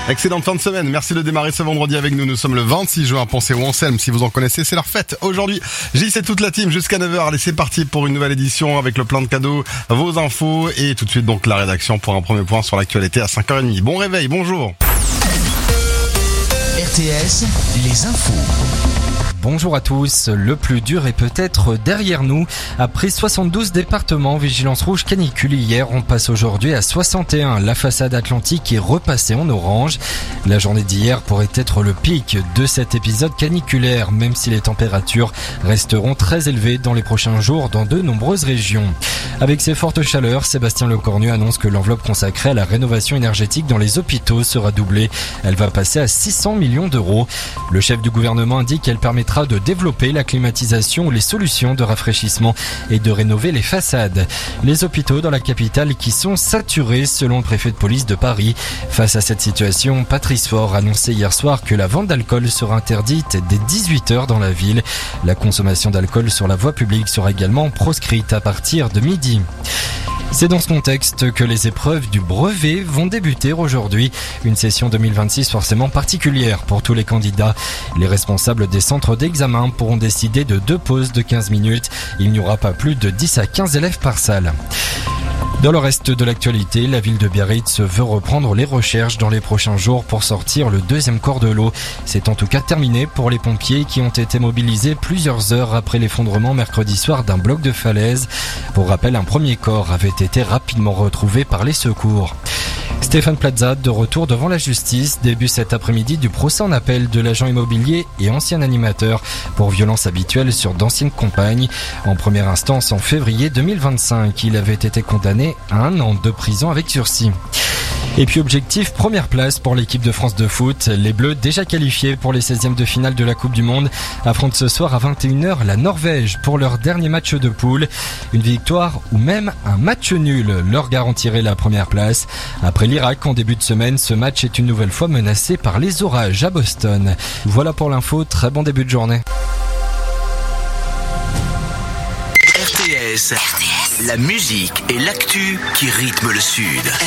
Excellente fin de semaine. Merci de démarrer ce vendredi avec nous. Nous sommes le 26 juin. Pensez au Anselme. Si vous en connaissez, c'est leur fête. Aujourd'hui, c'est toute la team jusqu'à 9h. Allez, c'est parti pour une nouvelle édition avec le plein de cadeaux, vos infos et tout de suite donc la rédaction pour un premier point sur l'actualité à 5h30. Bon réveil, bonjour. RTS, les infos. Bonjour à tous, le plus dur est peut-être derrière nous. Après 72 départements, vigilance rouge canicule hier, on passe aujourd'hui à 61. La façade atlantique est repassée en orange. La journée d'hier pourrait être le pic de cet épisode caniculaire, même si les températures resteront très élevées dans les prochains jours dans de nombreuses régions. Avec ces fortes chaleurs, Sébastien Lecornu annonce que l'enveloppe consacrée à la rénovation énergétique dans les hôpitaux sera doublée. Elle va passer à 600 millions d'euros. Le chef du gouvernement indique qu'elle permettra de développer la climatisation ou les solutions de rafraîchissement et de rénover les façades. Les hôpitaux dans la capitale qui sont saturés selon le préfet de police de Paris. Face à cette situation, Patrice Faure annonçait hier soir que la vente d'alcool sera interdite dès 18h dans la ville. La consommation d'alcool sur la voie publique sera également proscrite à partir de midi. C'est dans ce contexte que les épreuves du brevet vont débuter aujourd'hui. Une session 2026 forcément particulière pour tous les candidats. Les responsables des centres d'examen pourront décider de 2 pauses de 15 minutes. Il n'y aura pas plus de 10 à 15 élèves par salle. Dans le reste de l'actualité, la ville de Biarritz veut reprendre les recherches dans les prochains jours pour sortir le 2e corps de l'eau. C'est en tout cas terminé pour les pompiers qui ont été mobilisés plusieurs heures après l'effondrement mercredi soir d'un bloc de falaise. Pour rappel, un premier corps avait été rapidement retrouvé par les secours. Stéphane Plaza, de retour devant la justice, début cet après-midi du procès en appel de l'agent immobilier et ancien animateur pour violence habituelle sur d'anciennes compagnes. En première instance, en février 2025, il avait été condamné à 1 an de prison avec sursis. Et puis objectif, première place pour l'équipe de France de foot. Les Bleus, déjà qualifiés pour les 16e de finale de la Coupe du Monde, affrontent ce soir à 21h la Norvège pour leur dernier match de poule. Une victoire ou même un match nul leur garantirait la première place. Après l'Irak en début de semaine, ce match est une nouvelle fois menacé par les orages à Boston. Voilà pour l'info, très bon début de journée. RTS, la musique et l'actu qui rythment le Sud.